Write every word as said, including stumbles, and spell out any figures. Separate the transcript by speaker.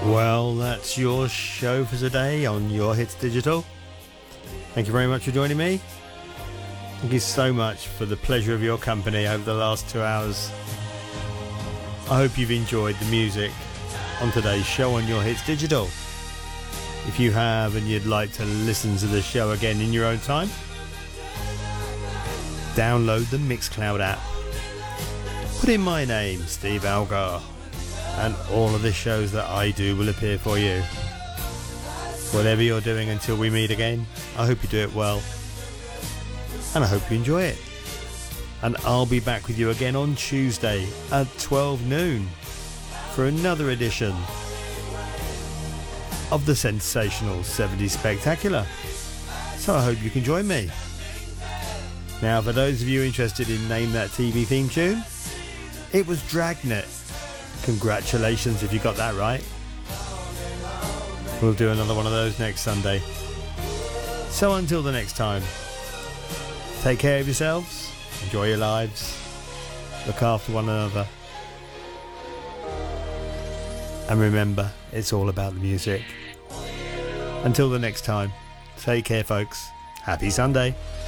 Speaker 1: Well, that's your show for today on Your Hits Digital. Thank you very much for joining me. Thank you so much for the pleasure of your company over the last two hours. I hope you've enjoyed the music on today's show on Your Hits Digital. If you have and you'd like to listen to the show again in your own time, download the Mixcloud app. Put in my name, Steve Algar, and all of the shows that I do will appear for you. Whatever you're doing until we meet again, I hope you do it well, and I hope you enjoy it. And I'll be back with you again on Tuesday at twelve noon for another edition of the sensational seventies Spectacular. So I hope you can join me. Now, for those of you interested in Name That T V theme tune, it was Dragnet. Congratulations if you got that right. We'll do another one of those next Sunday. So until the next time, take care of yourselves, enjoy your lives, look after one another, and remember, it's all about the music. Until the next time, take care folks. Happy Sunday.